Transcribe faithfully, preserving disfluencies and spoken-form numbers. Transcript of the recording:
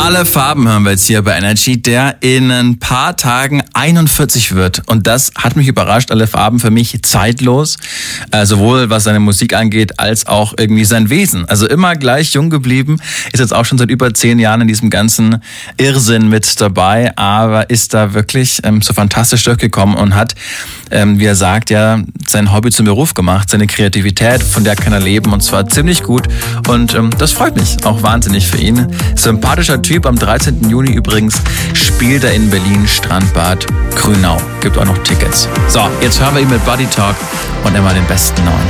Alle Farben hören wir jetzt hier bei Energy, der in ein paar Tagen einundvierzig wird. Und das hat mich überrascht. Alle Farben für mich zeitlos, äh, sowohl was seine Musik angeht, als auch irgendwie sein Wesen. Also immer gleich jung geblieben, ist jetzt auch schon seit über zehn Jahren in diesem ganzen Irrsinn mit dabei, aber ist da wirklich ähm, so fantastisch durchgekommen und hat, ähm, wie er sagt, ja sein Hobby zum Beruf gemacht, seine Kreativität, von der kann er leben und zwar ziemlich gut. Und ähm, das freut mich auch wahnsinnig für ihn. Sympathischer Typ. Am dreizehnten Juni übrigens spielt er in Berlin, Strandbad Grünau. Gibt auch noch Tickets. So, jetzt hören wir ihn mit Buddy Talk und immer den besten neuen.